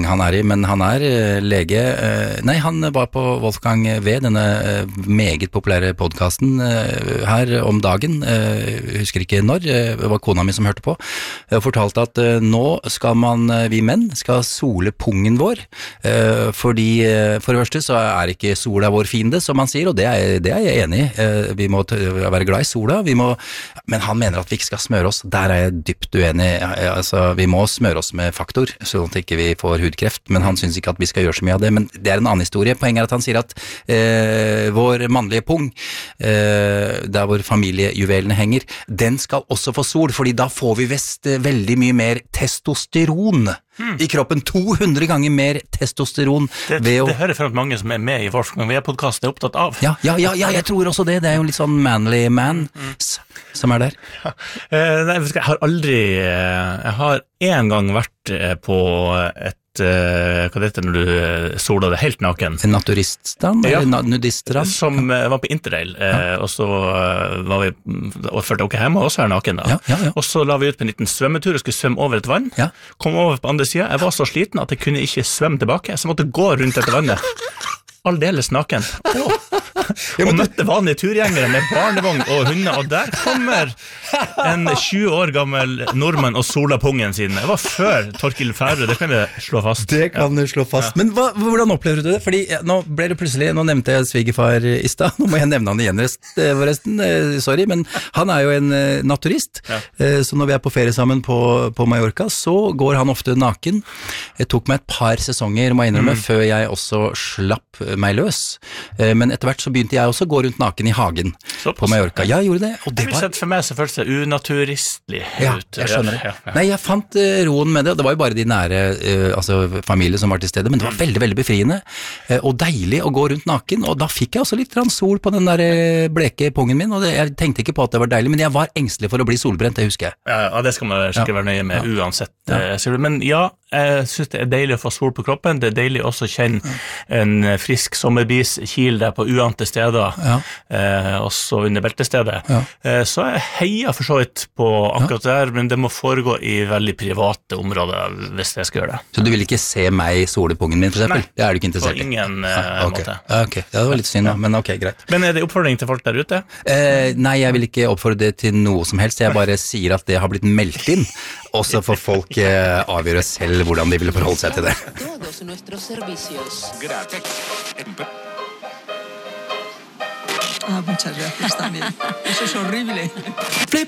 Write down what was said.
han I, men han lege. Nei, han var på Wolfgang V, denne meget populære podcasten her om dagen, husker ikke når, det var kona mi som hørte på, og fortalte at nå skal vi menn skal sole pungen vår, fordi for det første så ikke sola vår fiende, som han sier, og det jeg enig I. Vi må være glad I sola, men han mener at vi ikke skal smøre oss. Der jeg dypt uenig. Altså, vi må smøre oss med faktor, sånn at ikke vi får hudkreft, men han synes ikke at vi skal gjøre så mye av det. Men det en annen historie. Poenget at han sier at vår mannlige pung, der hvor familiejuvelene henger, den skal også få sol, fordi da får vi veldig mye mer testosteron I kroppen, 200 ganger mer testosteron. Det hører fra mange som med I Wolfgang V-podcasten opptatt av. Ja, jeg tror også det. Det jo litt sånn manly man som der. Ja. Nei, jeg har en gang vært på et hva det når du sola det helt naken? En naturiststrand? Ja, eller nudiststrand? Som var på Interrail, og så var vi og følte, ok, jeg må også være naken da. Ja. Og så la vi ut på en liten svømmetur og skulle svømme over et vann. Kom over på andre siden, jeg var så sliten at jeg kunne ikke svømme tilbake, så jeg måtte gå rundt dette vannet. Aldeles naken. Og møtte vanlige turgjengere med barnevogn og hunder, og der kommer en 20 år gammel nordmann og sola pungen sin. Det var før Torkild Færø, det kan vi slå fast. Det kan du slå fast. Men hvordan opplever du det? Fordi nå ble det plutselig, nå nevnte jeg svigerfar I sted, nå må jeg nevne han igjen forresten, sorry, men han jo en naturist, så når vi på ferie sammen på Mallorca, så går han ofte naken. Det tok meg et par sesonger, må jeg innrømme, før jeg også slapp meg løs. Men etter hvert så begynte jeg også å gå rundt naken I hagen på Mallorca. Ja, jeg gjorde det. Og det var... sett for meg så føltes det unaturistlig ut. Ja, jeg skjønner det. Nei, jeg fant roen med det, og det var jo bare de nære familie som var til stede, men det var veldig, veldig befriende og deilig å gå rundt naken, og da fikk jeg også litt sol på den der bleke pungen min, og jeg tenkte ikke på at det var deilig, men jeg var engstelig for å bli solbrent, det husker jeg. Ja, det skal man skikkelig være nøye med uansett. Men ja, jeg synes det deilig å få sol på kroppen, det deilig også å kjenne en frisk sommerbis kil der på uante steder, også under beltestedet. Så jeg heier for så vidt på akkurat der, men det må foregå I veldig private områder hvis jeg skal gjøre det. Så du vil ikke se meg sole pungen min, for eksempel? Nei, det du ikke interessert I? På ingen måte. Ok, det var litt synd, men ok, greit. Men det oppfordring til folk der ute? Nei, jeg vil ikke oppfordre det til noe som helst, jeg bare sier at det har blitt meldt inn, og så får folk avgjøre selv hvordan de vil forholde seg til det. Todos nuestros servicios. Muchas gracias también. Eso es horrible.